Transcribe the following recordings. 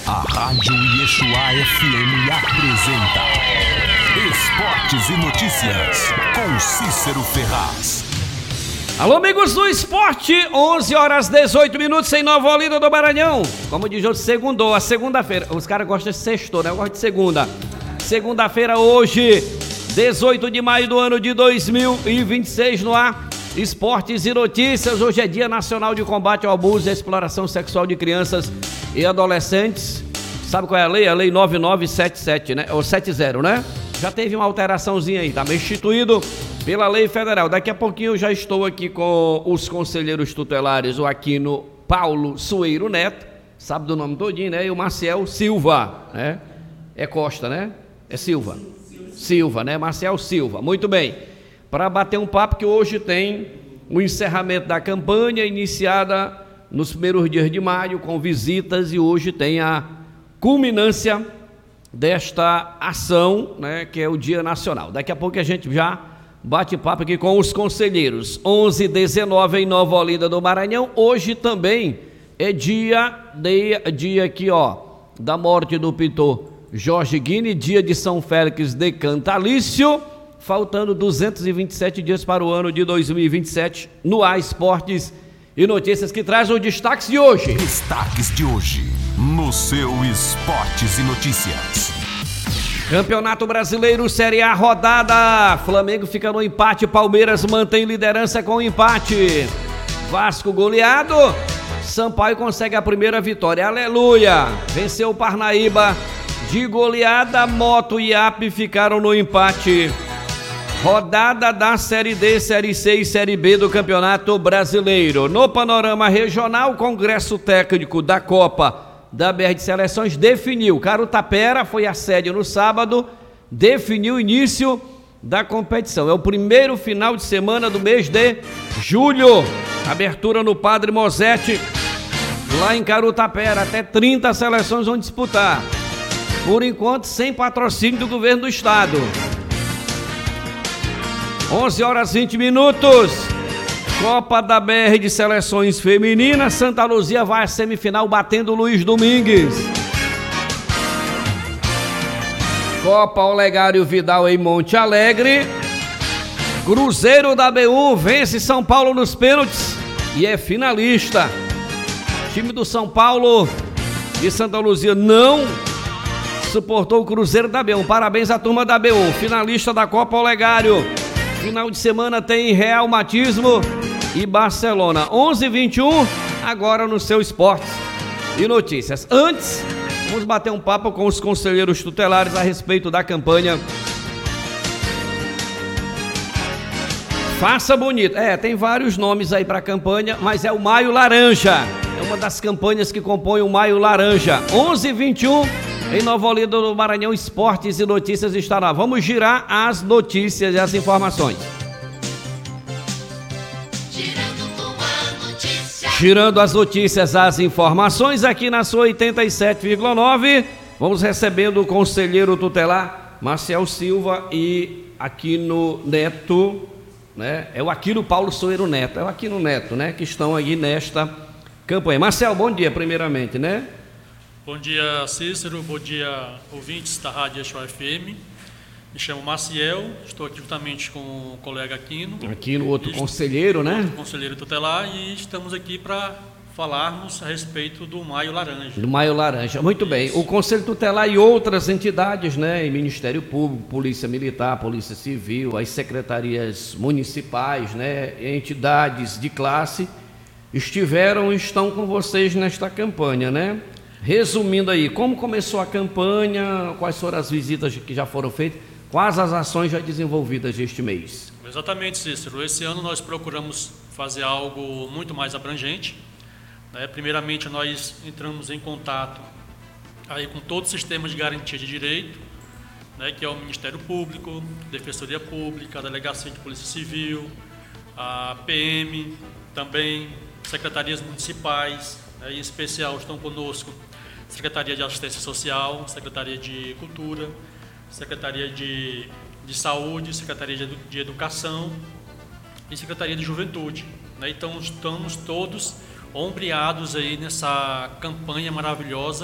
A Rádio Yeshua FM apresenta Esportes e Notícias, com Cícero Ferraz. Alô, amigos do esporte, 11 horas 18 minutos em Nova Olinda do Maranhão. Como diz hoje, segundou, a segunda-feira. Os caras gostam de sexto, né? Eu gosto de segunda. Segunda-feira hoje, 18 de maio do ano de 2026, no ar. Esportes e Notícias. Hoje é Dia Nacional de Combate ao Abuso e à Exploração Sexual de Crianças e Adolescentes. Sabe qual é a lei? A lei 9977, né? Ou 70, né? Já teve uma alteraçãozinha aí, tá instituído pela lei federal. Daqui a pouquinho eu já estou aqui com os conselheiros tutelares, o Aquino Paulo Soeiro Neto, sabe do nome todinho, né? E o Maciel Silva, né? É Costa, né? É Silva. Silva, né? Maciel Silva. Muito bem. Para bater um papo que hoje tem o encerramento da campanha iniciada nos primeiros dias de maio com visitas e hoje tem a culminância desta ação, né, que é o Dia Nacional. Daqui a pouco a gente já bate papo aqui com os conselheiros. 11h19 em Nova Olinda do Maranhão. Hoje também é dia aqui, ó, da morte do pintor Jorge Guini, dia de São Félix de Cantalício. Faltando 227 dias para o ano de 2027, no ar Esportes e Notícias, que traz os destaques de hoje. Destaques de hoje, no seu Esportes e Notícias. Campeonato Brasileiro, Série A, rodada. Flamengo fica no empate, Palmeiras mantém liderança com empate. Vasco goleado, Sampaio consegue a primeira vitória, aleluia. Venceu o Parnaíba de goleada, Moto e Iape ficaram no empate. Rodada da Série D, Série C e Série B do Campeonato Brasileiro. No panorama regional, o Congresso Técnico da Copa da BR de Seleções definiu. Carutapera foi a sede no sábado, definiu o início da competição. É o primeiro final de semana do mês de julho. Abertura no Padre Mosete, lá em Carutapera. Até 30 seleções vão disputar. Por enquanto, sem patrocínio do governo do estado. 11 horas 20 minutos, Copa da BR de Seleções Femininas, Santa Luzia vai à semifinal batendo Luiz Domingues. Copa Olegário Vidal em Monte Alegre, Cruzeiro da B1 vence São Paulo nos pênaltis e é finalista. O time do São Paulo de Santa Luzia não suportou o Cruzeiro da B1, parabéns à turma da B1, finalista da Copa Olegário. Final de semana tem Real Matismo e Barcelona. 11h21, agora no seu Esportes e Notícias. Antes, vamos bater um papo com os conselheiros tutelares a respeito da campanha Faça Bonito. Tem vários nomes aí para a campanha, mas é o Maio Laranja. É uma das campanhas que compõe o Maio Laranja. 11h21. Em Nova Olinda do Maranhão, Esportes e Notícias estará. Vamos girar as notícias e as informações. Girando as notícias, as informações aqui na sua 87,9. Vamos recebendo o conselheiro tutelar Maciel Silva e Aquino Neto, né? É o Aquino Paulo Soeiro Neto, é o Aquino Neto, né? Que estão aí nesta campanha. Marcel, bom dia primeiramente, né? Bom dia, Cícero. Bom dia, ouvintes da Rádio Yeshua FM. Me chamo Maciel, estou aqui juntamente com o colega Aquino. Aquino, outro conselheiro, né? Outro conselheiro tutelar, e estamos aqui para falarmos a respeito do Maio Laranja. Do Maio Laranja, muito bem. O Conselho Tutelar e outras entidades, né? E Ministério Público, Polícia Militar, Polícia Civil, as secretarias municipais, né? Entidades de classe estiveram e estão com vocês nesta campanha, né? Resumindo aí, como começou a campanha, quais foram as visitas que já foram feitas, quais as ações já desenvolvidas este mês? Exatamente, Cícero. Esse ano nós procuramos fazer algo muito mais abrangente, né? Primeiramente, nós entramos em contato aí com todo o sistema de garantia de direito, né? Que é o Ministério Público, Defensoria Pública, a Delegacia de Polícia Civil, a PM, também secretarias municipais, né? Em especial estão conosco Secretaria de Assistência Social, Secretaria de Cultura, Secretaria de Saúde, Secretaria de Educação e Secretaria de Juventude, né? Então estamos todos ombreados aí nessa campanha maravilhosa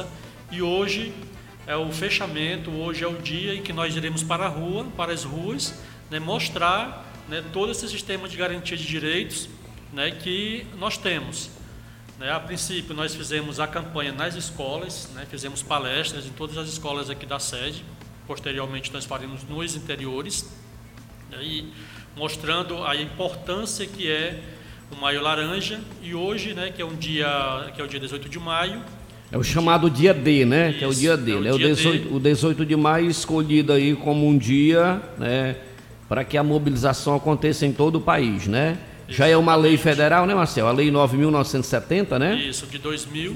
e hoje é o fechamento, hoje é o dia em que nós iremos para a rua, para as ruas, né, mostrar, né, todo esse sistema de garantia de direitos, né, que nós temos. Né, a princípio, nós fizemos a campanha nas escolas, né, fizemos palestras em todas as escolas aqui da sede, posteriormente nós faremos nos interiores, né, e mostrando a importância que é o Maio Laranja, e hoje, né, que é o dia 18 de maio, é o chamado dia D, né? Isso, que é o dia D, é o né? dia O 18 de maio escolhido aí como um dia, né, para que a mobilização aconteça em todo o país, né? Já é uma lei federal, né, Marcelo? A lei 9.970, né? Isso, de 2000,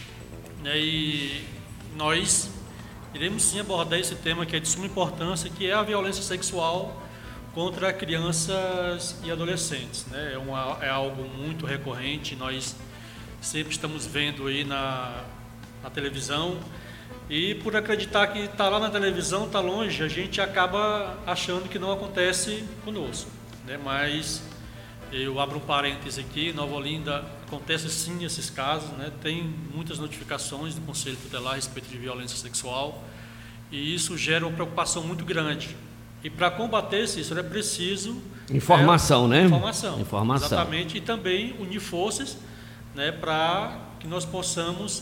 né, e nós iremos sim abordar esse tema que é de suma importância, que é a violência sexual contra crianças e adolescentes, né? É algo muito recorrente, nós sempre estamos vendo aí na televisão, e por acreditar que está lá na televisão, está longe, a gente acaba achando que não acontece conosco, né? Mas eu abro um parêntese aqui, em Nova Olinda acontece sim esses casos, né? Tem muitas notificações do Conselho Tutelar a respeito de violência sexual, e isso gera uma preocupação muito grande. E para combater isso é preciso informação, né? Informação. Exatamente. E também unir forças, né, para que nós possamos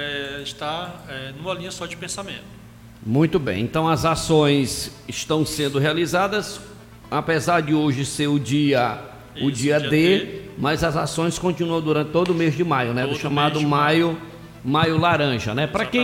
estar numa linha só de pensamento. Muito bem, então as ações estão sendo realizadas, apesar de hoje ser o dia D, mas as ações continuam durante todo o mês de maio, né? Do chamado maio Laranja, né? Para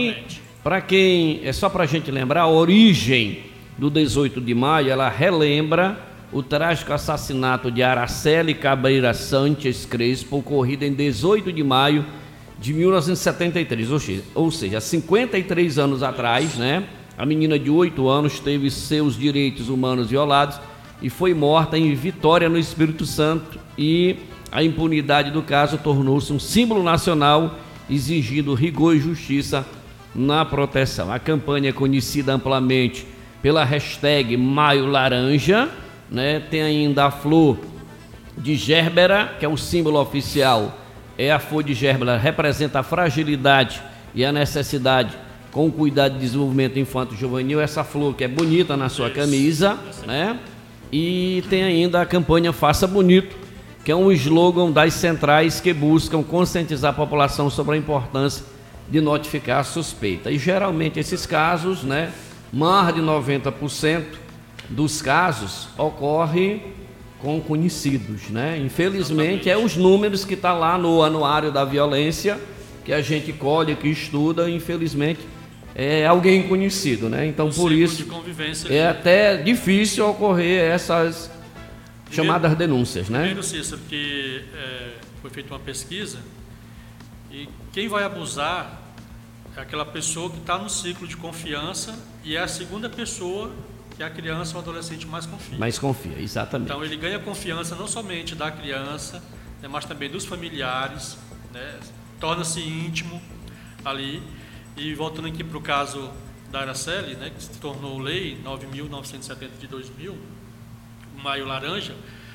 quem, é só para a gente lembrar, a origem do 18 de maio, ela relembra o trágico assassinato de Araceli Cabreira Sanches Crespo, ocorrido em 18 de maio de 1973, ou seja, 53 anos atrás, né? A menina de 8 anos teve seus direitos humanos violados e foi morta em Vitória, no Espírito Santo, e a impunidade do caso tornou-se um símbolo nacional, exigindo rigor e justiça na proteção. A campanha é conhecida amplamente pela hashtag Maio Laranja, né? Tem ainda a flor de Gérbera, que é o símbolo oficial. A flor de Gérbera representa a fragilidade e a necessidade com o cuidado de desenvolvimento infanto-juvenil. Essa flor que é bonita na sua camisa, né? E tem ainda a campanha Faça Bonito, que é um slogan das centrais que buscam conscientizar a população sobre a importância de notificar a suspeita. E geralmente esses casos, né, mais de 90% dos casos ocorre com conhecidos, né? Infelizmente é os números que está lá no Anuário da Violência, que a gente colhe, que estuda, infelizmente é alguém conhecido, né? Então por isso é até difícil ocorrer essas chamadas denúncias, né? Primeiro, Cícero, que foi feita uma pesquisa e quem vai abusar é aquela pessoa que está no ciclo de confiança e é a segunda pessoa que a criança ou adolescente mais confia. Mais confia, exatamente. Então ele ganha confiança não somente da criança, né, mas também dos familiares, né? Torna-se íntimo ali. E voltando aqui para o caso da Araceli, né, que se tornou lei 9.970 de 2000, o Maio Laranja,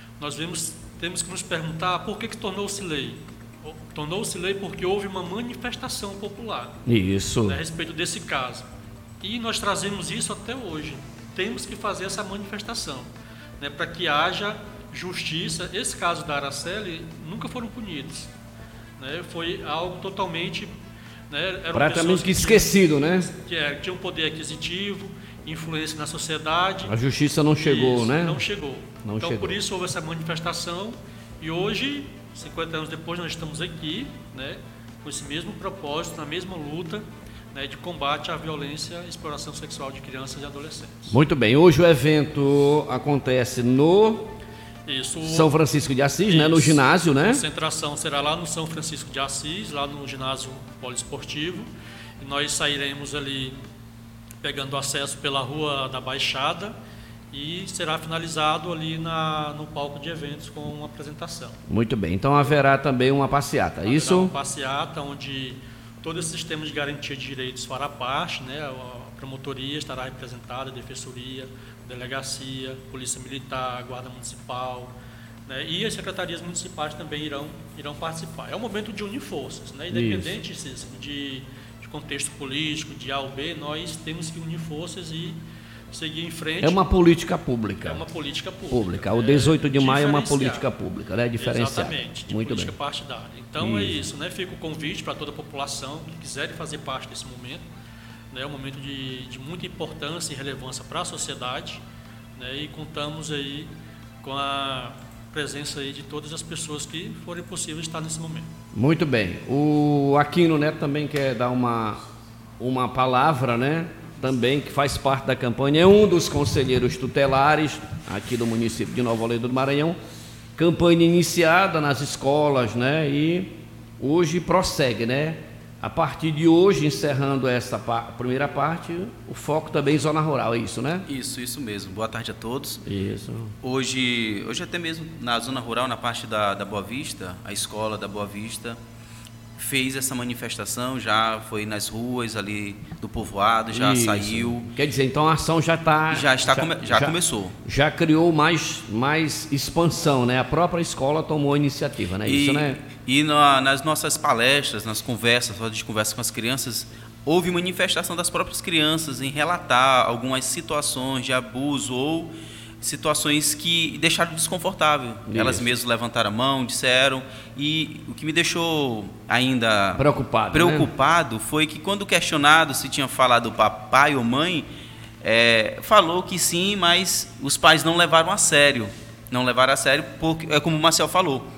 temos que nos perguntar por que tornou-se lei. Tornou-se lei porque houve uma manifestação popular. Isso. Né, a respeito desse caso. E nós trazemos isso até hoje. Temos que fazer essa manifestação, né, para que haja justiça. Esse caso da Araceli nunca foram punidos, né, foi algo totalmente, né, praticamente que esquecido, né? Que tinham poder aquisitivo, influência na sociedade. A justiça não chegou, isso, né? Não chegou. Então por isso houve essa manifestação e hoje, 50 anos depois, nós estamos aqui, né, com esse mesmo propósito, na mesma luta, né, de combate à violência e exploração sexual de crianças e adolescentes. Muito bem, hoje o evento acontece no São Francisco de Assis, né, no ginásio, né? A concentração será lá no São Francisco de Assis, lá no ginásio poliesportivo, e nós sairemos ali pegando acesso pela Rua da Baixada e será finalizado ali no palco de eventos com uma apresentação. Muito bem, então haverá também uma passeata, isso? Uma passeata onde todo esse sistema de garantia de direitos fará parte, né? A promotoria estará representada, a defensoria, delegacia, polícia militar, guarda municipal, né? E as secretarias municipais também irão participar. É um momento de unir forças, né? Independente de contexto político de A ou B, nós temos que unir forças e seguir em frente. É uma política pública. É uma política pública. O 18 de maio é uma política pública, né? Diferenciada. Exatamente, de muito política bem. partidária. Então é isso, né? Fica o convite para toda a população que quiser fazer parte desse momento. É um momento de muita importância e relevância para a sociedade, né? E contamos aí com a presença aí de todas as pessoas que forem possíveis estar nesse momento. Muito bem. O Aquino Neto também quer dar uma palavra, né? Também que faz parte da campanha, é um dos conselheiros tutelares aqui do município de Nova Olinda do Maranhão. Campanha iniciada nas escolas, né? E hoje prossegue, né? A partir de hoje, encerrando essa primeira parte, o foco também em zona rural, é isso, né? Isso mesmo. Boa tarde a todos. Isso. Hoje até mesmo na zona rural, na parte da Boa Vista, a escola da Boa Vista fez essa manifestação, já foi nas ruas ali do povoado, já saiu. Quer dizer, então a ação já começou. Já criou mais expansão, né? A própria escola tomou a iniciativa, né? Isso, né? E nas nossas palestras, nas conversas, rodas de conversa com as crianças, houve manifestação das próprias crianças em relatar algumas situações de abuso ou situações que deixaram desconfortável. Isso. Elas mesmas levantaram a mão, disseram, e o que me deixou ainda preocupado, né? Foi que quando questionado se tinha falado papai ou mãe, falou que sim, mas os pais não levaram a sério. Não levaram a sério porque, é como o Marcel falou,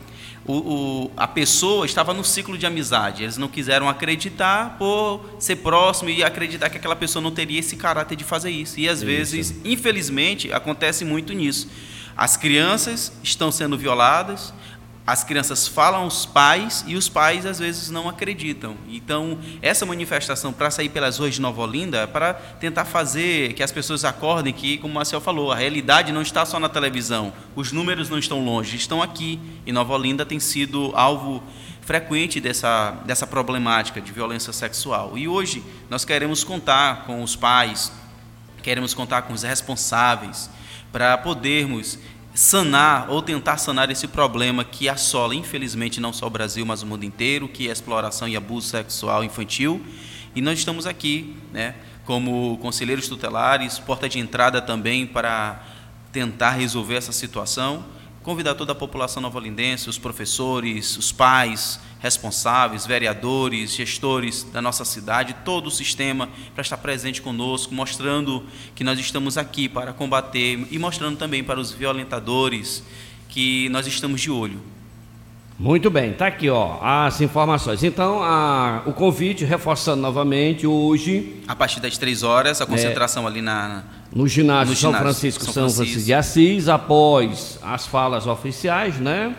a pessoa estava no ciclo de amizade. Eles não quiseram acreditar por ser próximo e acreditar que aquela pessoa não teria esse caráter de fazer isso. E às vezes, infelizmente, acontece muito nisso. As crianças estão sendo violadas, as crianças falam aos pais e os pais às vezes não acreditam. Então, essa manifestação para sair pelas ruas de Nova Olinda é para tentar fazer que as pessoas acordem que, como o Marcel falou, a realidade não está só na televisão, os números não estão longe, estão aqui. E Nova Olinda tem sido alvo frequente dessa problemática de violência sexual. E hoje nós queremos contar com os pais, queremos contar com os responsáveis para podermos sanar ou tentar sanar esse problema que assola, infelizmente, não só o Brasil, mas o mundo inteiro, que é a exploração e abuso sexual infantil. E nós estamos aqui, né, como conselheiros tutelares, porta de entrada também para tentar resolver essa situação. Convidar toda a população novolindense, os professores, os pais responsáveis, vereadores, gestores da nossa cidade, todo o sistema para estar presente conosco, mostrando que nós estamos aqui para combater e mostrando também para os violentadores que nós estamos de olho. Muito bem, está aqui as informações. Então, o convite, reforçando novamente, hoje... A partir das 3 horas, a concentração ali no ginásio São Francisco de Assis, após as falas oficiais, né?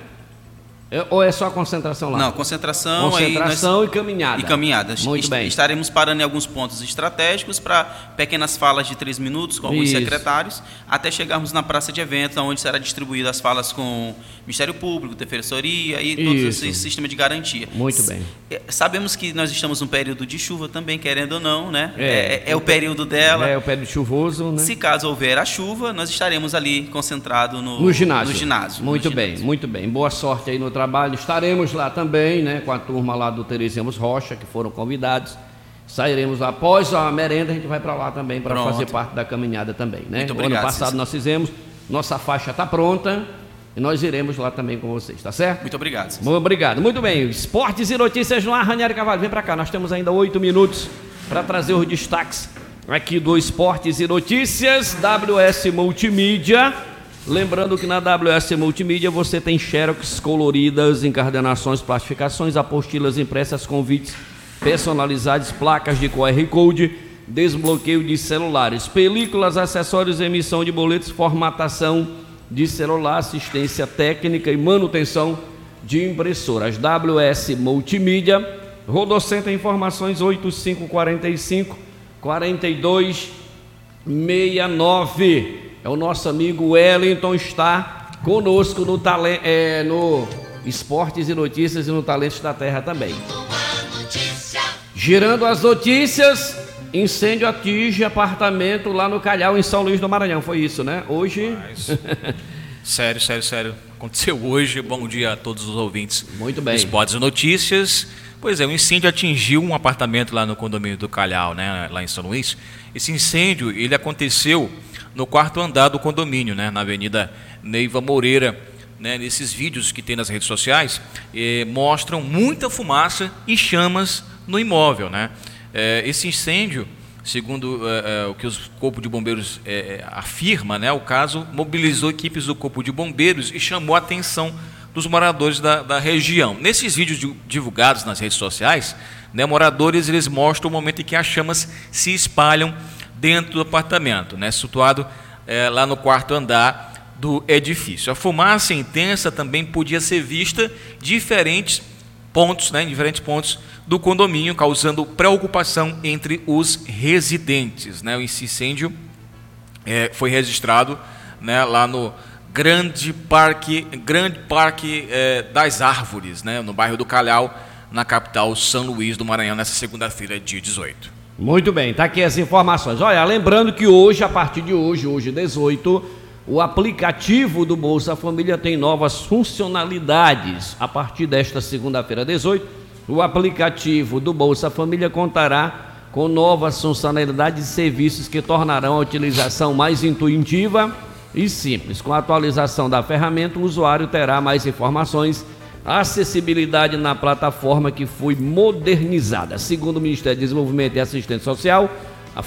Ou é só a concentração lá? Não, concentração e caminhada. Muito bem. Estaremos parando em alguns pontos estratégicos para pequenas falas de 3 minutos com alguns secretários, até chegarmos na praça de eventos, onde será distribuídas as falas com o Ministério Público, Defensoria e todo esse sistema de garantia. Muito bem. Sabemos que nós estamos num período de chuva também, querendo ou não, né? É o período dela. É o período chuvoso, né? Se caso houver a chuva, nós estaremos ali concentrados no ginásio. Muito bem. Boa sorte aí no trabalho. Estaremos lá também, né, com a turma lá do Terezinhos Rocha, que foram convidados. Sairemos lá após a merenda, a gente vai para lá também para fazer parte da caminhada também, né? Muito obrigado. Ano passado nós fizemos, nossa faixa está pronta e nós iremos lá também com vocês, tá certo? Muito obrigado. Obrigado. Muito bem. Esportes e notícias no ar, Ranieri Carvalho, vem para cá. Nós temos ainda 8 minutos para trazer os destaques aqui do Esportes e Notícias, WS Multimídia. Lembrando que na WS Multimídia você tem xerox coloridas, encadernações, plastificações, apostilas impressas, convites personalizados, placas de QR Code, desbloqueio de celulares, películas, acessórios, emissão de boletos, formatação de celular, assistência técnica e manutenção de impressoras. WS Multimídia, Rodocentro Informações 8545-4269. É o nosso amigo Wellington, está conosco no Esportes e Notícias e no Talentos da Terra também. Girando as notícias, incêndio atinge apartamento lá no Calhau, em São Luís do Maranhão. Foi isso, né? Hoje... Sério. Aconteceu hoje. Bom dia a todos os ouvintes. Muito bem. Esportes e Notícias. Pois é, o incêndio atingiu um apartamento lá no condomínio do Calhau, né, lá em São Luís. Esse incêndio, ele aconteceu no 4º andar do condomínio, né, na Avenida Neiva Moreira. Né, nesses vídeos que tem nas redes sociais, mostram muita fumaça e chamas no imóvel, né? Esse incêndio, segundo o que o Corpo de Bombeiros afirma, né, o caso mobilizou equipes do Corpo de Bombeiros e chamou a atenção dos moradores da região. Nesses vídeos divulgados nas redes sociais, né, moradores eles mostram o momento em que as chamas se espalham dentro do apartamento, né, situado lá no 4º andar do edifício. A fumaça intensa também podia ser vista em diferentes pontos do condomínio, causando preocupação entre os residentes, né? Esse incêndio foi registrado, né, lá no Grande Parque das Árvores, né, no bairro do Calhau, na capital São Luís do Maranhão, nessa segunda-feira, dia 18. Muito bem, tá aqui as informações. Olha, lembrando que hoje, a partir de hoje 18, o aplicativo do Bolsa Família tem novas funcionalidades. A partir desta segunda-feira, 18, o aplicativo do Bolsa Família contará com novas funcionalidades e serviços que tornarão a utilização mais intuitiva e simples. Com a atualização da ferramenta, o usuário terá mais informações, acessibilidade na plataforma que foi modernizada. Segundo o Ministério do Desenvolvimento e Assistência Social, a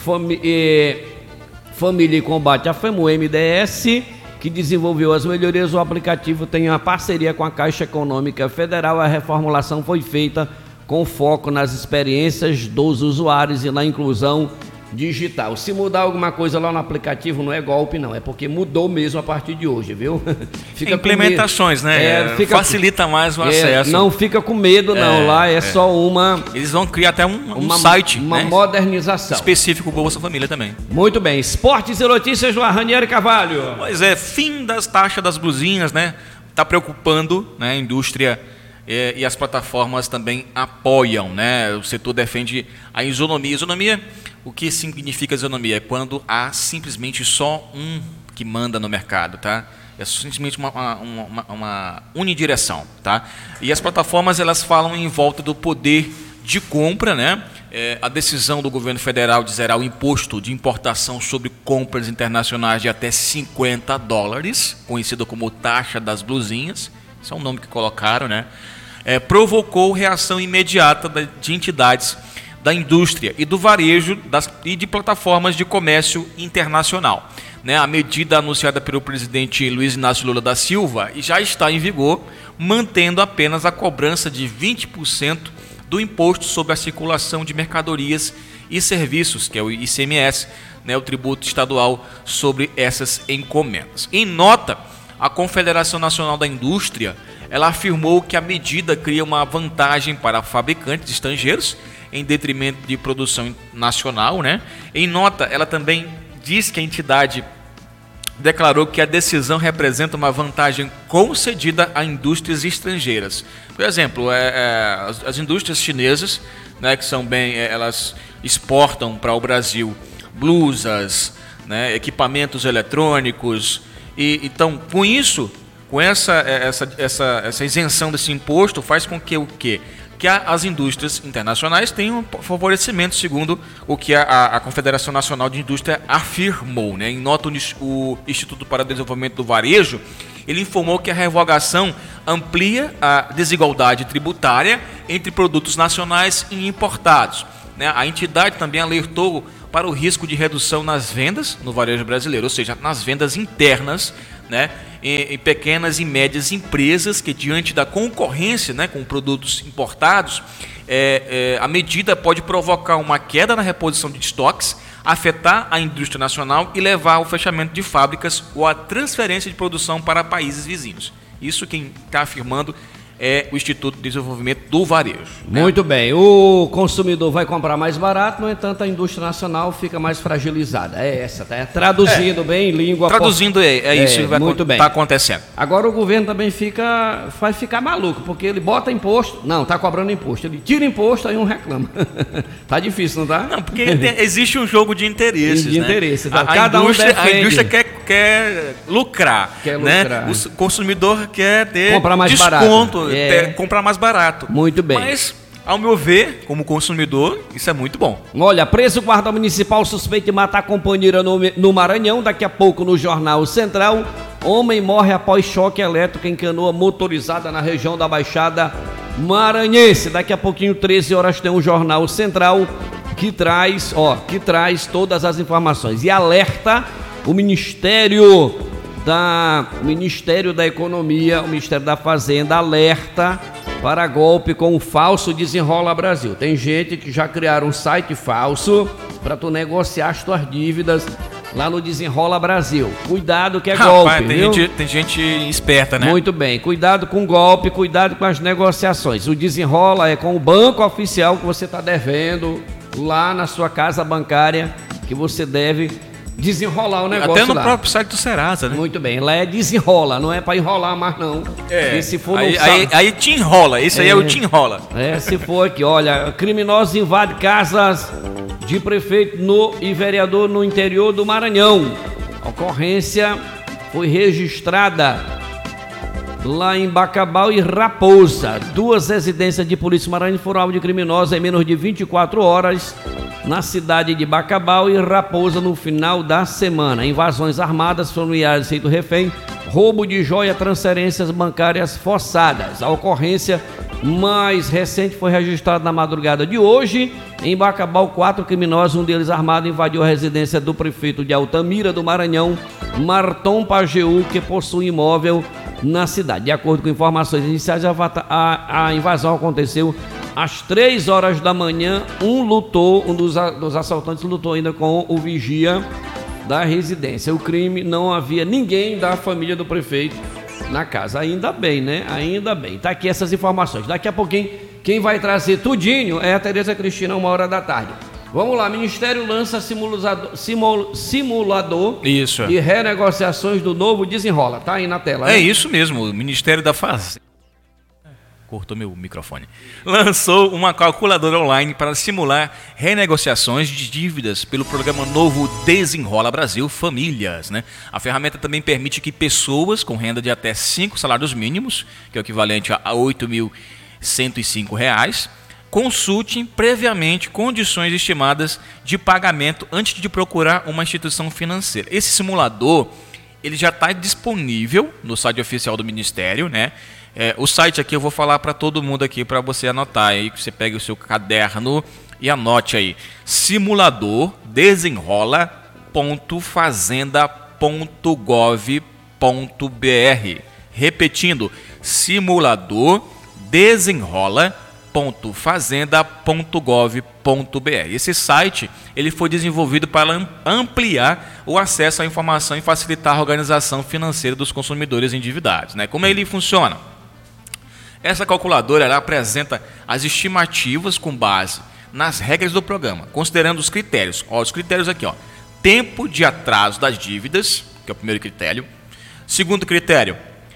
Família e Combate à Fome, o MDS, que desenvolveu as melhorias, o aplicativo tem uma parceria com a Caixa Econômica Federal. A reformulação foi feita com foco nas experiências dos usuários e na inclusão digital. Se mudar alguma coisa lá no aplicativo, não é golpe não, é porque mudou mesmo a partir de hoje, viu? Fica implementações, né? Facilita mais o acesso. Não fica com medo não, lá é só uma... Eles vão criar até um site, uma né, modernização. específico para o Bolsa Família também. Muito bem, esportes e notícias do Ranieri Carvalho. Pois é, fim das taxas das blusinhas, né? Está preocupando, né, a indústria e as plataformas também apoiam, né? O setor defende a isonomia. Isonomia, o que significa isonomia? É quando há simplesmente só um que manda no mercado, tá? É simplesmente uma unidireção, tá? E as plataformas, elas falam em volta do poder de compra, né? A decisão do governo federal de zerar o imposto de importação sobre compras internacionais de até $50, conhecido como taxa das blusinhas, esse é um nome que colocaram, né? Provocou reação imediata de entidades da indústria e do varejo e de plataformas de comércio internacional, né? A medida anunciada pelo presidente Luiz Inácio Lula da Silva já está em vigor, mantendo apenas a cobrança de 20% do imposto sobre a circulação de mercadorias e serviços, que é o ICMS, né? O tributo estadual sobre essas encomendas. Em nota, a Confederação Nacional da Indústria, ela afirmou que a medida cria uma vantagem para fabricantes estrangeiros em detrimento de produção nacional, né? Em nota, ela também diz que a entidade declarou que a decisão representa uma vantagem concedida a indústrias estrangeiras. Por exemplo, as indústrias chinesas, né, que são elas exportam para o Brasil blusas, né, equipamentos eletrônicos. E então, com isso, com essa isenção desse imposto, faz com que o quê? Que as indústrias internacionais tenham favorecimento, segundo o que a Confederação Nacional de Indústria afirmou, né? Em nota, o Instituto para o Desenvolvimento do Varejo, ele informou que a revogação amplia a desigualdade tributária entre produtos nacionais e importados, né? A entidade também alertou para o risco de redução nas vendas no varejo brasileiro, ou seja, nas vendas internas, né, em pequenas e médias empresas que, diante da concorrência, né, com produtos importados, a medida pode provocar uma queda na reposição de estoques, afetar a indústria nacional e levar ao fechamento de fábricas ou à transferência de produção para países vizinhos. Isso quem está afirmando é o Instituto de Desenvolvimento do Varejo. Muito bem, o consumidor vai comprar mais barato, no entanto a indústria nacional fica mais fragilizada. Tá traduzindo bem em língua... Traduzindo isso que vai estar acontecendo. Agora o governo também vai ficar maluco, porque ele bota imposto, não, está cobrando imposto, ele tira imposto, aí um reclama. Tá difícil, não tá? Não, porque existe um jogo de interesses, de interesses, né? Cada indústria, a indústria quer lucrar, né? O consumidor quer ter comprar mais desconto, barato. comprar mais barato. Muito bem. Mas Ao meu ver, como consumidor, isso é muito bom. Olha, preso guarda municipal suspeito de matar companheira no Maranhão. Daqui a pouco no Jornal Central. Homem morre após choque elétrico em canoa motorizada na região da Baixada Maranhense. Daqui a pouquinho, 13 horas, tem o Jornal Central que traz todas as informações. E alerta o Ministério da Economia, o Ministério da Fazenda, alerta para golpe com o falso Desenrola Brasil. Tem gente que já criaram um site falso para tu negociar as tuas dívidas lá no Desenrola Brasil. Cuidado que é golpe, viu? Tem gente esperta, né? Muito bem, cuidado com o golpe, cuidado com as negociações. O Desenrola é com o banco oficial que você está devendo lá na sua casa bancária, que você deve desenrolar o negócio até no lá. próprio site do Serasa, né? Muito bem, lá é desenrola, não é para enrolar mais não. E se for aí te enrola, esse aí é o te enrola. Se for aqui, olha, criminosos invadem casas de prefeito e vereador no interior do Maranhão. A ocorrência foi registrada lá em Bacabal e Raposa. 2 residências de polícia maranhense foram alvo de criminosos em menos de 24 horas na cidade de Bacabal e Raposa no final da semana. Invasões armadas, familiares feito refém, roubo de joia, transferências bancárias forçadas. A ocorrência mais recente foi registrada na madrugada de hoje. Em Bacabal, 4 criminosos, um deles armado, invadiu a residência do prefeito de Altamira do Maranhão, Martom Pajeú, que possui imóvel na cidade. De acordo com informações iniciais, a invasão aconteceu às 3 horas da manhã. Um dos assaltantes lutou ainda com o vigia da residência. O crime, não havia ninguém da família do prefeito na casa. Ainda bem, né? Ainda bem. Tá aqui essas informações. Daqui a pouquinho, quem vai trazer tudinho é a Tereza Cristina, 13h. Vamos lá, Ministério lança simulador Isso. de renegociações do novo Desenrola. Tá aí na tela, né? É isso mesmo, o Ministério da Fazenda. Cortou meu microfone. Lançou uma calculadora online para simular renegociações de dívidas pelo programa novo Desenrola Brasil Famílias, né? A ferramenta também permite que pessoas com renda de até 5 salários mínimos, que é o equivalente a R$ 8.105, consultem previamente condições estimadas de pagamento antes de procurar uma instituição financeira. Esse simulador, ele já está disponível no site oficial do Ministério, né? O site aqui eu vou falar para todo mundo aqui para você anotar aí, que você pegue o seu caderno e anote aí: simulador-desenrola.fazenda.gov.br. Repetindo, simulador-desenrola.fazenda.gov.br. Esse site ele foi desenvolvido para ampliar o acesso à informação e facilitar a organização financeira dos consumidores endividados, né? Como ele funciona? Essa calculadora ela apresenta as estimativas com base nas regras do programa, considerando os critérios. Os critérios aqui, tempo de atraso das dívidas, que é o primeiro critério. Segundo critério,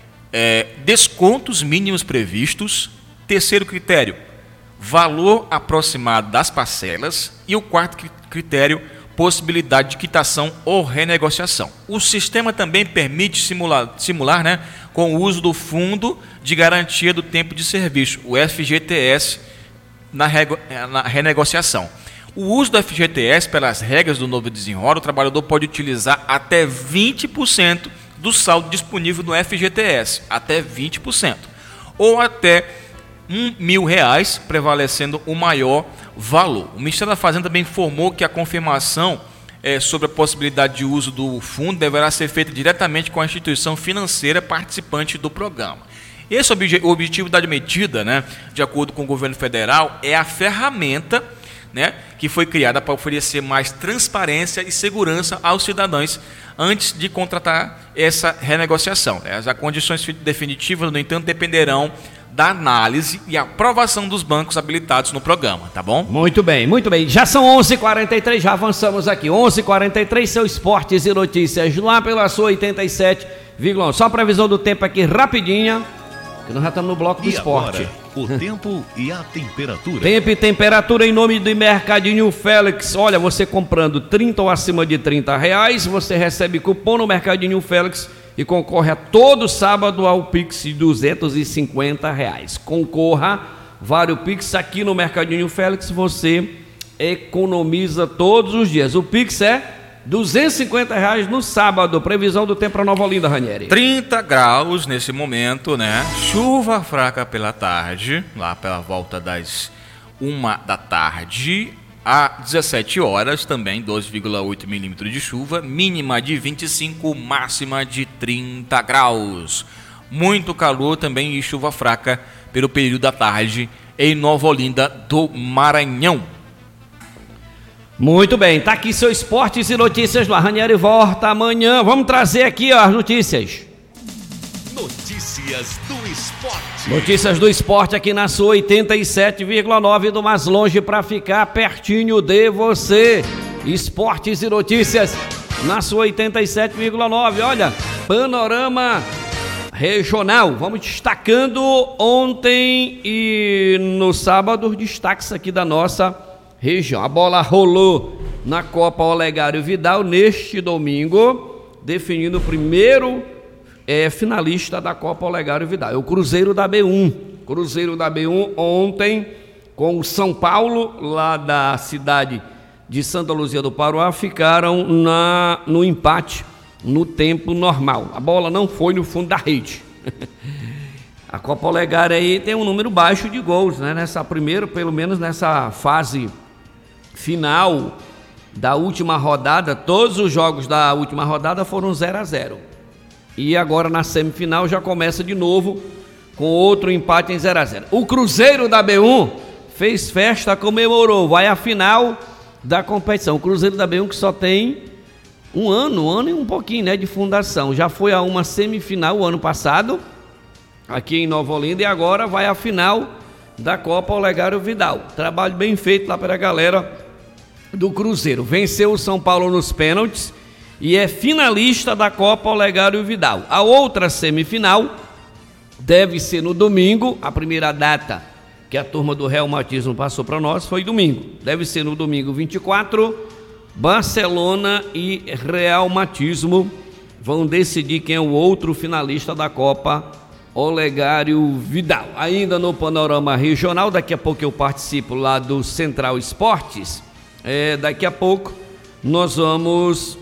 descontos mínimos previstos. Terceiro critério, valor aproximado das parcelas. E o quarto critério, possibilidade de quitação ou renegociação. O sistema também permite simular, né, com o uso do Fundo de Garantia do Tempo de Serviço, o FGTS, na renegociação. O uso do FGTS, pelas regras do novo Desenrola, o trabalhador pode utilizar até 20% do saldo disponível no FGTS, até 20%, ou até R$1.000, prevalecendo o maior valor. O Ministério da Fazenda também informou que a confirmação sobre a possibilidade de uso do fundo deverá ser feita diretamente com a instituição financeira participante do programa. Esse o objetivo da medida, né, de acordo com o governo federal, é a ferramenta, né, que foi criada para oferecer mais transparência e segurança aos cidadãos antes de contratar essa renegociação. As condições definitivas, no entanto, dependerão da análise e aprovação dos bancos habilitados no programa, tá bom? Muito bem, muito bem. Já são 11h43, já avançamos aqui. 11h43, seu Esportes e Notícias, lá pela sua 87,1. Só a previsão do tempo aqui, rapidinha, que nós já estamos no bloco do esporte. Agora, o tempo e a temperatura. Tempo e temperatura em nome do Mercadinho Félix. Olha, você comprando 30 ou acima de R$30, você recebe cupom no Mercadinho Félix e concorre a todo sábado ao Pix de R$250. Concorra Vário Pix aqui no Mercadinho Félix, você economiza todos os dias. O Pix é R$250 no sábado. Previsão do tempo para Nova Olinda, Ranieri. 30 graus nesse momento, né? Chuva fraca pela tarde, lá pela volta das 1 da tarde. Às 17 horas, também 12,8 milímetros de chuva, mínima de 25, máxima de 30 graus. Muito calor também e chuva fraca pelo período da tarde em Nova Olinda do Maranhão. Muito bem, tá aqui seu Esportes e Notícias do Ranieri volta amanhã. Vamos trazer aqui ó, as notícias. Notícias do Esporte. Notícias do esporte aqui na sua 87,9 do mais longe para ficar pertinho de você. Esportes e Notícias na sua 87,9. Olha, panorama regional. Vamos destacando ontem e no sábado destaques aqui da nossa região. A bola rolou na Copa Olegário Vidal neste domingo, definindo o primeiro finalista da Copa Olegário Vidal. É o Cruzeiro da B1. Cruzeiro da B1 ontem com o São Paulo, lá da cidade de Santa Luzia do Paruá, ficaram no empate no tempo normal. A bola não foi no fundo da rede. A Copa Olegário aí tem um número baixo de gols, né? Nessa primeira, pelo menos nessa fase final da última rodada, todos os jogos da última rodada foram 0-0. E agora na semifinal já começa de novo com outro empate em 0-0. O Cruzeiro da B1 fez festa, comemorou, vai à final da competição. O Cruzeiro da B1 que só tem um ano e um pouquinho, né, de fundação. Já foi a uma semifinal o ano passado, aqui em Nova Olinda, e agora vai à final da Copa Olegário Vidal. Trabalho bem feito lá pela galera do Cruzeiro. Venceu o São Paulo nos pênaltis e é finalista da Copa Olegário Vidal. A outra semifinal deve ser no domingo. A primeira data que a turma do Reumatismo passou para nós foi domingo. Deve ser no domingo 24. Barcelona e Reumatismo vão decidir quem é o outro finalista da Copa Olegário Vidal. Ainda no panorama regional, daqui a pouco eu participo lá do Central Esportes. Daqui a pouco nós vamos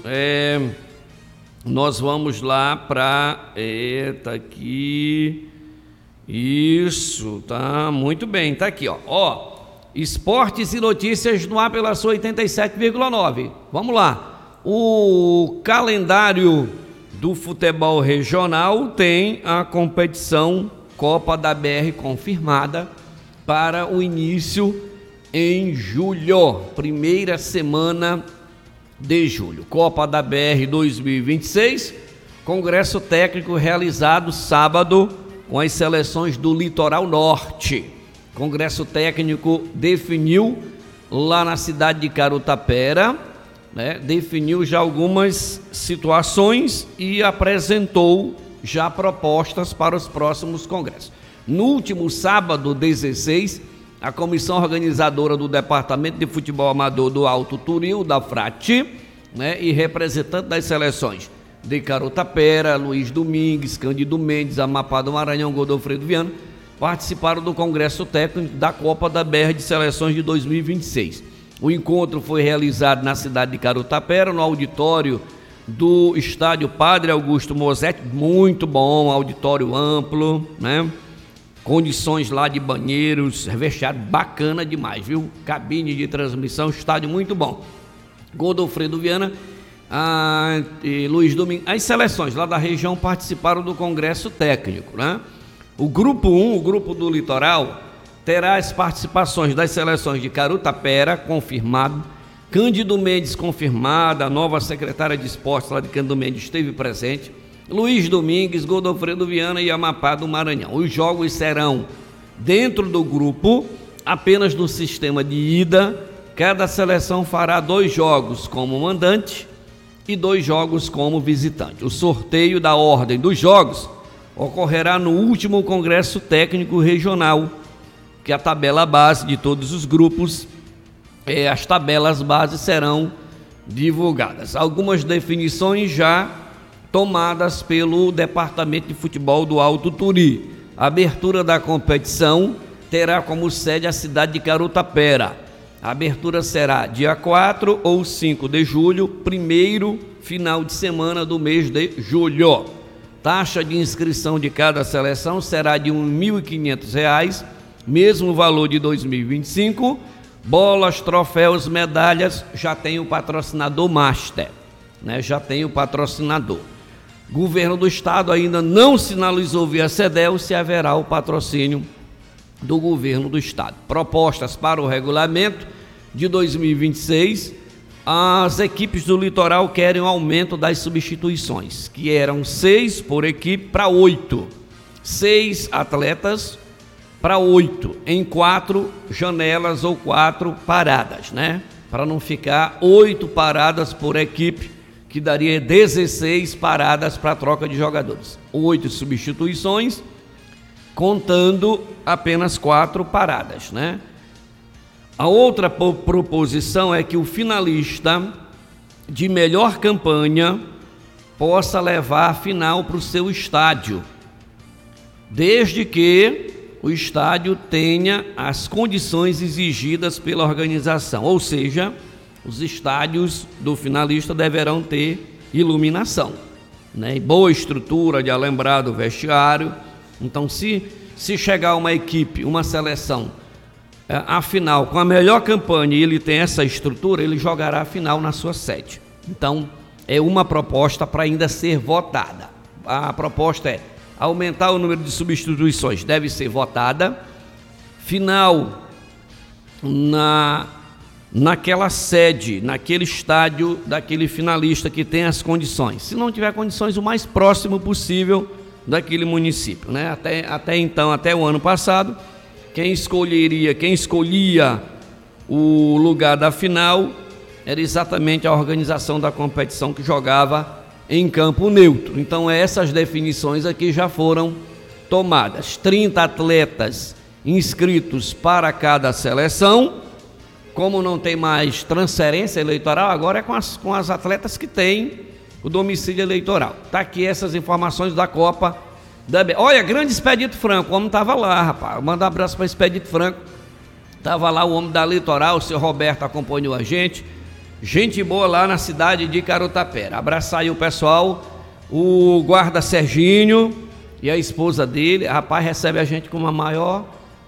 lá para tá aqui, isso, tá muito bem, tá aqui, ó, Esportes e Notícias no ar pela sua 87,9. Vamos lá, o calendário do futebol regional tem a competição Copa da BR confirmada para o início em julho, primeira semana de julho. Copa da BR 2026, congresso técnico realizado sábado com as seleções do Litoral Norte. Congresso técnico definiu lá na cidade de Carutapera, né, definiu já algumas situações e apresentou já propostas para os próximos congressos. No último sábado, 16, a comissão organizadora do Departamento de Futebol Amador do Alto Turil, da Frati, né, e representante das seleções de Carutapera, Luiz Domingues, Cândido Mendes, Amapá do Maranhão, Godofredo Viana, participaram do Congresso Técnico da Copa da BR de Seleções de 2026. O encontro foi realizado na cidade de Carutapera, no auditório do estádio Padre Augusto Mosetti, muito bom, auditório amplo, né? Condições lá de banheiros, vestiário bacana demais, viu? Cabine de transmissão, estádio muito bom. Godofredo Viana e Luiz Domingues, as seleções lá da região participaram do Congresso Técnico, né? O grupo 1, o grupo do Litoral, terá as participações das seleções de Carutapera, confirmado, Cândido Mendes, confirmada, a nova secretária de esportes lá de Cândido Mendes esteve presente, Luiz Domingues, Godofredo Viana e Amapá do Maranhão. Os jogos serão dentro do grupo, apenas no sistema de ida. Cada seleção fará 2 jogos como mandante e 2 jogos como visitante. O sorteio da ordem dos jogos ocorrerá no último Congresso Técnico Regional, que a tabela base de todos os grupos, as tabelas base serão divulgadas. Algumas definições já tomadas pelo Departamento de Futebol do Alto Turi. A abertura da competição terá como sede a cidade de Carutapera. A abertura será dia 4 ou 5 de julho, primeiro final de semana do mês de julho. Taxa de inscrição de cada seleção será de R$ 1.500, mesmo valor de 2025. Bolas, troféus, medalhas, já tem o patrocinador master, né? Já tem o patrocinador. Governo do Estado ainda não sinalizou via CEDEL se haverá o patrocínio do Governo do Estado. Propostas para o regulamento de 2026, as equipes do litoral querem um aumento das substituições, que eram 6 por equipe para 8. 6 atletas para 8, em 4 janelas ou 4 paradas, né? Para não ficar 8 paradas por equipe, que daria 16 paradas para troca de jogadores. 8 substituições, contando apenas 4 paradas, né? A outra proposição é que o finalista de melhor campanha possa levar a final para o seu estádio, desde que o estádio tenha as condições exigidas pela organização, ou seja, os estádios do finalista deverão ter iluminação, né? E boa estrutura de alambrado vestiário. Então, se chegar uma equipe, uma seleção, a final com a melhor campanha e ele tem essa estrutura, ele jogará a final na sua sede. Então, é uma proposta para ainda ser votada. A proposta é aumentar o número de substituições, deve ser votada. Final naquela sede, naquele estádio daquele finalista que tem as condições. Se não tiver condições, o mais próximo possível daquele município, né? Até então, até o ano passado, quem escolhia o lugar da final era exatamente a organização da competição que jogava em campo neutro. Então essas definições aqui já foram tomadas. 30 atletas inscritos para cada seleção. Como não tem mais transferência eleitoral, agora é com as atletas que têm o domicílio eleitoral. Está aqui essas informações da Copa Olha, grande Expedito Franco, o homem estava lá, rapaz. Manda um abraço para Expedito Franco. Estava lá o homem da Litoral, o seu Roberto acompanhou a gente. Gente boa lá na cidade de Carutapera. Abraçar aí o pessoal, o guarda Serginho e a esposa dele. Rapaz, recebe a gente com uma maior.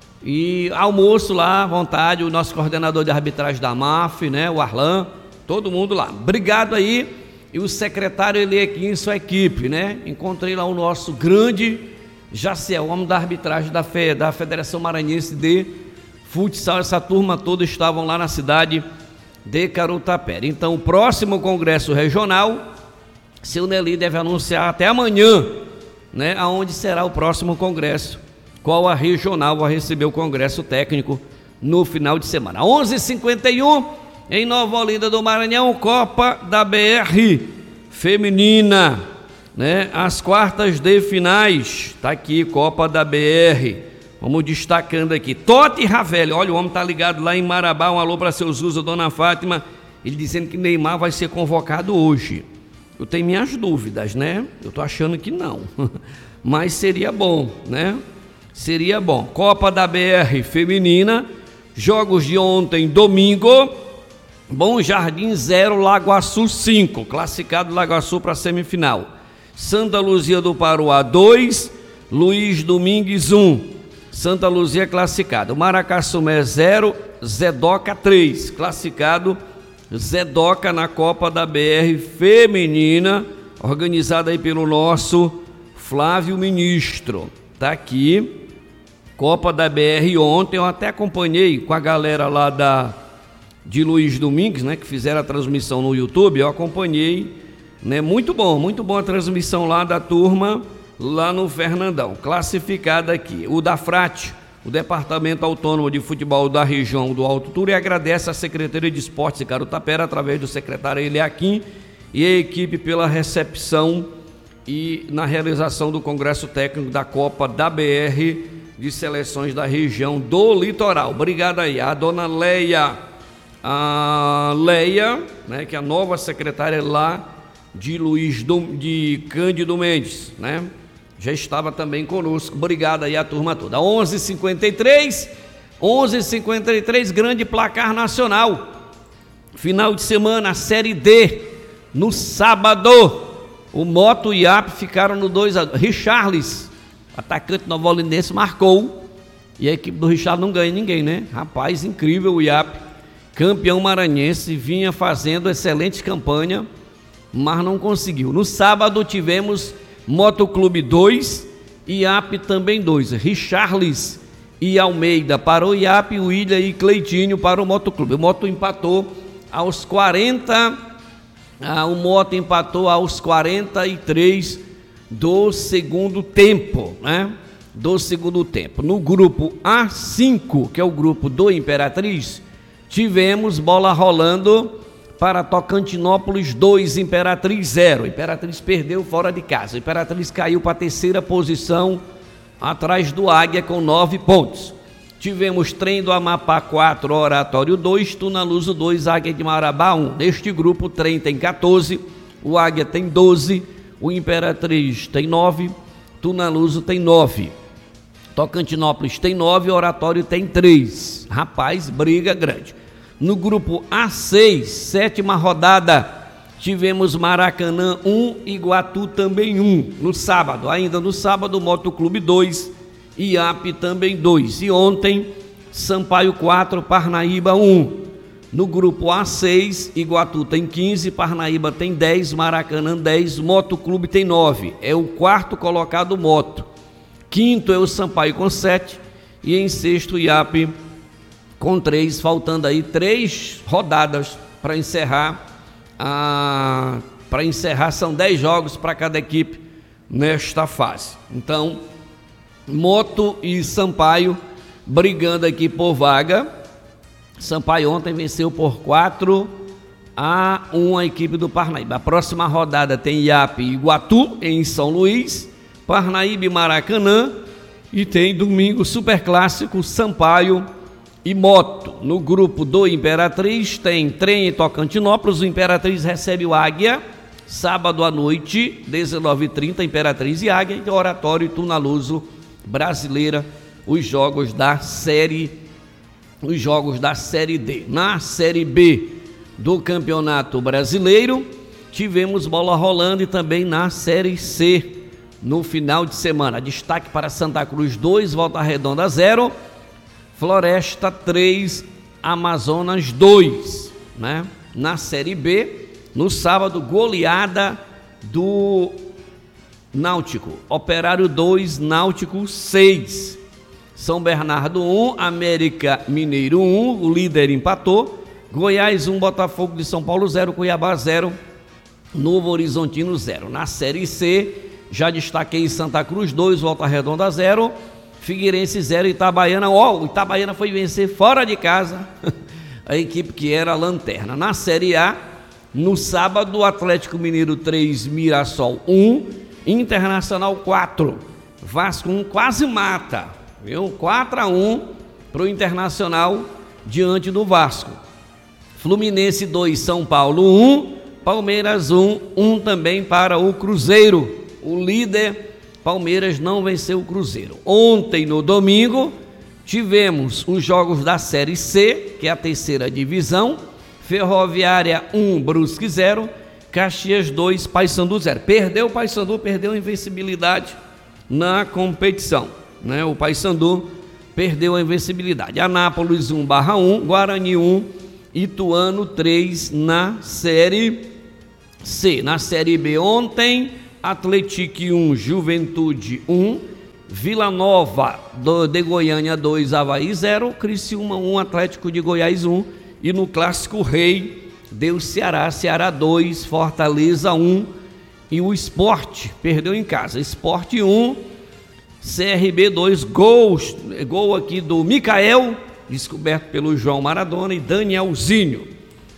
E almoço lá à vontade, o nosso coordenador de arbitragem da MAF, né, o Arlan, todo mundo lá. Obrigado aí. E o secretário ele aqui em sua equipe, né? Encontrei lá o nosso grande Jaciel, homem da arbitragem da Federação Maranhense de Futsal. Essa turma toda estavam lá na cidade de Carutapera. Então, o próximo congresso regional, seu Nelly deve anunciar até amanhã, né? Aonde será o próximo congresso, qual a regional vai receber o congresso técnico no final de semana. 11h51, em Nova Olinda do Maranhão, Copa da BR Feminina, né? As quartas de finais, tá aqui, Copa da BR. Vamos destacando aqui, Totti Ravelli, olha, o homem tá ligado lá em Marabá, um alô para seus usos, dona Fátima, ele dizendo que Neymar vai ser convocado hoje. Eu tenho minhas dúvidas, né? Eu tô achando que não, mas seria bom, né? Seria bom. Copa da BR Feminina, jogos de ontem, domingo, Bom Jardim 0, Lagoaçu 5, classificado Lagoaçu para a semifinal. Santa Luzia do Paruá 2, Luiz Domingues 1, Santa Luzia classificado. Maracaçumé 0, Zedoca 3, classificado Zedoca na Copa da BR Feminina, organizada aí pelo nosso Flávio Ministro. Tá aqui, Copa da BR ontem, eu até acompanhei com a galera lá de Luiz Domingues, né, que fizeram a transmissão no YouTube, eu acompanhei, né, muito bom a transmissão lá da turma, lá no Fernandão, classificada aqui, o da Frate, o Departamento Autônomo de Futebol da região do Alto Turvo, e agradece a Secretaria de Esportes de Carutapera, através do secretário Eliaquim, e a equipe pela recepção e na realização do Congresso Técnico da Copa da BR de Seleções da região do Litoral. Obrigado aí, a dona Leia, né, que é a nova secretária lá de Cândido Mendes, né? já estava também conosco. Obrigado aí a turma toda. 11h53, grande placar nacional. Final de semana, a Série D. No sábado, o Moto e IAP ficaram no 2-2. Richarlis, atacante novolinense, marcou. E a equipe do Richard não ganha ninguém, né? Rapaz, incrível o IAP. Campeão maranhense, vinha fazendo excelente campanha, mas não conseguiu. No sábado tivemos Motoclube 2, IAP também 2. Richarlis e Almeida para o IAP, William e Cleitinho para o Motoclube. O Moto empatou aos 40, o Moto empatou aos 43 do segundo tempo, né? Do segundo tempo. No grupo A5, que é o grupo do Imperatriz, tivemos bola rolando para Tocantinópolis 2, Imperatriz 0. Imperatriz perdeu fora de casa. Imperatriz caiu para a terceira posição, atrás do Águia com 9 pontos. Tivemos Trem do Amapá 4, Oratório 2, Tunaluso 2, Águia de Marabá 1. Neste grupo, Trem tem 14, o Águia tem 12, o Imperatriz tem 9, Tunaluso tem 9. Tocantinópolis tem 9, Oratório tem 3. Rapaz, briga grande. No grupo A6, 7ª rodada, tivemos Maracanã 1, Iguatu também 1. No sábado, ainda no sábado, Motoclube 2, IAP também 2. E ontem, Sampaio 4, Parnaíba 1. No grupo A6, Iguatu tem 15, Parnaíba tem 10, Maracanã 10, Motoclube tem 9. É o quarto colocado Moto. Quinto é o Sampaio com 7 e em sexto IAP com 3, faltando aí 3 rodadas para encerrar. Para encerrar são 10 jogos para cada equipe nesta fase. Então, Moto e Sampaio brigando aqui por vaga. Sampaio ontem venceu por 4-1 a equipe do Parnaíba. A próxima rodada tem IAP e Iguatu em São Luís, Parnaíba e Maracanã, e tem domingo Superclássico Sampaio e Moto. No grupo do Imperatriz tem Trem e Tocantinópolis. O Imperatriz recebe o Águia sábado à noite, 19h30, Imperatriz e Águia, e Oratório e Tunaluso Brasileira, os jogos da Série D. Na Série B do Campeonato Brasileiro, tivemos bola rolando e também na Série C no final de semana. Destaque para Santa Cruz 2, Volta Redonda 0, Floresta 3, Amazonas 2, né? Na Série B, no sábado, goleada do Náutico, Operário 2, Náutico 6, São Bernardo 1, América Mineiro 1, o líder empatou, Goiás 1, Botafogo de São Paulo 0, Cuiabá 0, Novo Horizontino 0. Na Série C, já destaquei Santa Cruz 2, Volta Redonda 0, Figueirense 0, Itabaiana. O Itabaiana foi vencer fora de casa a equipe que era a lanterna. Na Série A, no sábado, Atlético Mineiro 3, Mirassol 1, Internacional 4, Vasco 1, quase mata, viu? 4-1 para o Internacional diante do Vasco. Fluminense 2, São Paulo 1, Palmeiras 1 também para o Cruzeiro. O líder Palmeiras não venceu o Cruzeiro. Ontem, no domingo, tivemos os jogos da Série C, que é a terceira divisão. Ferroviária 1, Brusque 0, Caxias 2, Paysandu 0. Perdeu o Paysandu, perdeu a invencibilidade na competição, né? O Paysandu perdeu a invencibilidade. Anápolis 1/1, Guarani 1, Ituano 3 na Série C. Na Série B ontem, Atlético 1, Juventude 1, Vila Nova de Goiânia 2, Avaí 0, Criciúma 1, Atlético de Goiás 1, e no Clássico Rei deu Ceará 2, Fortaleza 1, e o Sport perdeu em casa, Sport 1, CRB 2, gol aqui do Micael, descoberto pelo João Maradona e Danielzinho.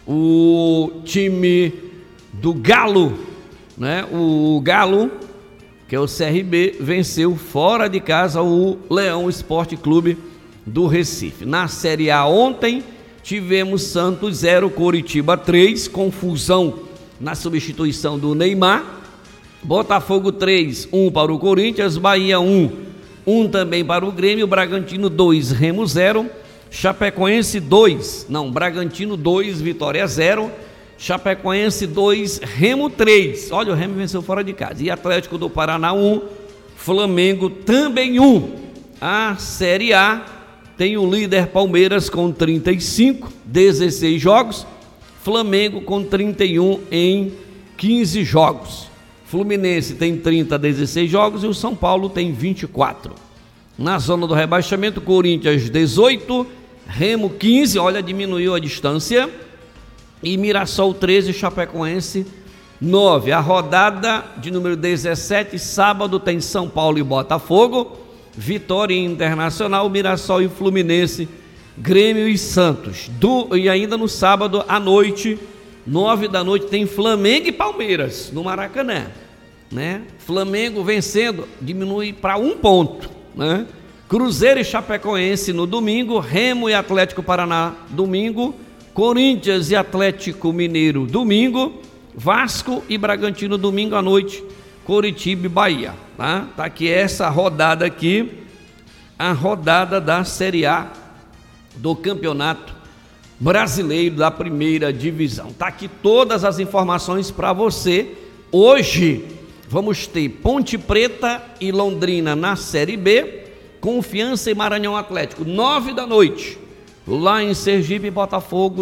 O time do Galo, né? O Galo, que é o CRB, venceu fora de casa o Leão Esporte Clube do Recife. Na Série A ontem tivemos Santos 0, Coritiba 3, confusão na substituição do Neymar, Botafogo 3, 1 para o Corinthians, Bahia 1, 1 também para o Grêmio, Bragantino 2, Remo 0, Chapecoense 2, não, Bragantino 2, Vitória 0, Chapecoense 2, Remo 3, olha, o Remo venceu fora de casa, e Atlético do Paraná 1, Flamengo também 1. A Série A tem o líder Palmeiras com 35, 16 jogos, Flamengo com 31 em 15 jogos. Fluminense tem 30, 16 jogos e o São Paulo tem 24. Na zona do rebaixamento, Corinthians 18, Remo 15, olha, diminuiu a distância, e Mirassol 13, Chapecoense 9. A rodada de número 17, sábado, tem São Paulo e Botafogo, Vitória e Internacional, Mirassol e Fluminense, Grêmio e Santos. E ainda no sábado à noite, 9 da noite, tem Flamengo e Palmeiras no Maracanã, né? Flamengo vencendo, diminui para 1 ponto, né? Cruzeiro e Chapecoense no domingo, Remo e Atlético Paraná domingo, Corinthians e Atlético Mineiro domingo, Vasco e Bragantino domingo à noite, Coritiba e Bahia, tá? Tá aqui essa rodada aqui, a rodada da Série A do Campeonato Brasileiro da Primeira Divisão. Tá aqui todas as informações para você. Hoje vamos ter Ponte Preta e Londrina na Série B, Confiança e Maranhão Atlético, 9 da noite, lá em Sergipe, Botafogo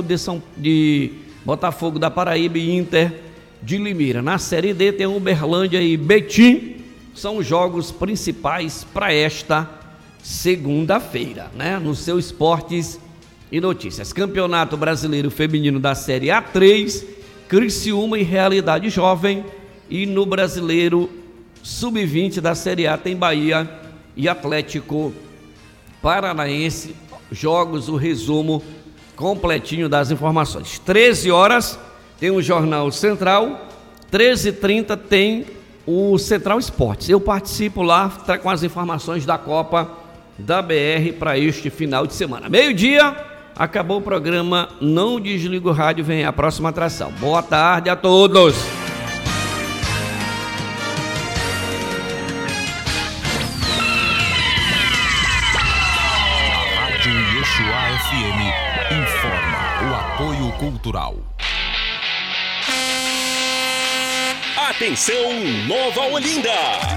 Botafogo da Paraíba e Inter de Limeira. Na Série D tem Uberlândia e Betim, são os jogos principais para esta segunda-feira, né? No seu Esportes e Notícias. Campeonato Brasileiro Feminino da Série A3, Criciúma e Realidade Jovem, e no Brasileiro Sub-20 da Série A tem Bahia e Atlético Paranaense. Jogos, o resumo completinho das informações. 13 horas tem o Jornal Central, 13h30 tem o Central Esportes. Eu participo lá com as informações da Copa da BR para este final de semana. Meio-dia, acabou o programa, não desliga o rádio, vem a próxima atração. Boa tarde a todos. Rádio Yeshua FM informa o apoio cultural. Atenção, Nova Olinda!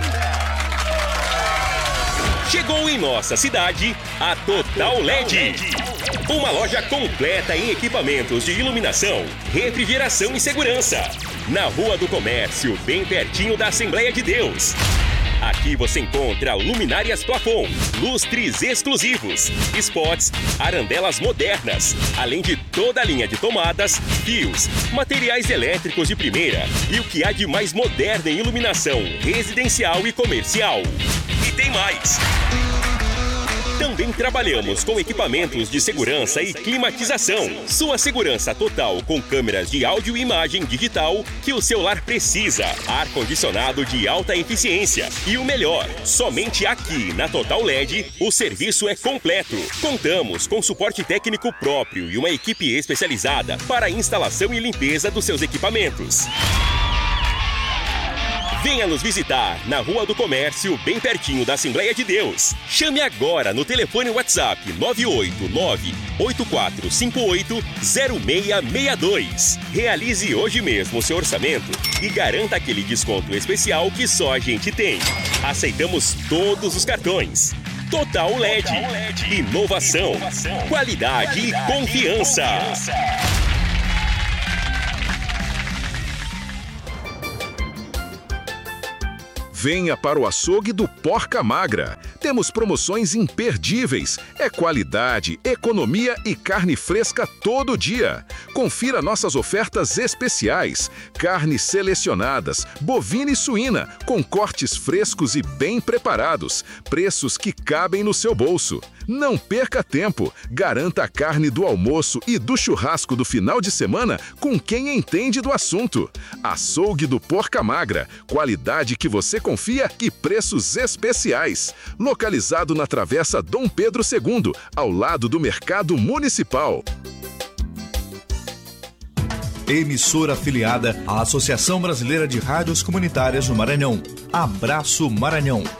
Chegou em nossa cidade a Total LED. Uma loja completa em equipamentos de iluminação, refrigeração e segurança. Na Rua do Comércio, bem pertinho da Assembleia de Deus. Aqui você encontra luminárias plafond, lustres exclusivos, spots, arandelas modernas, além de toda a linha de tomadas, fios, materiais elétricos de primeira e o que há de mais moderno em iluminação residencial e comercial. E tem mais! Também trabalhamos com equipamentos de segurança e climatização. Sua segurança total com câmeras de áudio e imagem digital que o seu lar precisa. Ar-condicionado de alta eficiência. E o melhor, somente aqui na Total LED o serviço é completo. Contamos com suporte técnico próprio e uma equipe especializada para a instalação e limpeza dos seus equipamentos. Venha nos visitar na Rua do Comércio, bem pertinho da Assembleia de Deus. Chame agora no telefone WhatsApp 989-8458-0662. Realize hoje mesmo o seu orçamento e garanta aquele desconto especial que só a gente tem. Aceitamos todos os cartões. Total LED. Inovação, qualidade e confiança. Venha para o açougue do Porca Magra. Temos promoções imperdíveis. É qualidade, economia e carne fresca todo dia. Confira nossas ofertas especiais. Carnes selecionadas, bovina e suína, com cortes frescos e bem preparados. Preços que cabem no seu bolso. Não perca tempo. Garanta a carne do almoço e do churrasco do final de semana com quem entende do assunto. Açougue do Porca Magra. Qualidade que você confia e preços especiais. Localizado na Travessa Dom Pedro II, ao lado do Mercado Municipal. emissora afiliada à Associação Brasileira de Rádios Comunitárias no Maranhão. Abraço Maranhão.